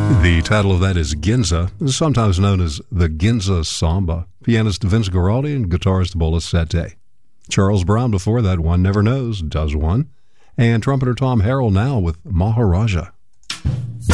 The title of that is Ginza, sometimes known as the Ginza Samba. Pianist Vince Guaraldi and guitarist Bola Sete. Charles Brown before that, One Never Knows, does one. And trumpeter Tom Harrell now with Maharaja.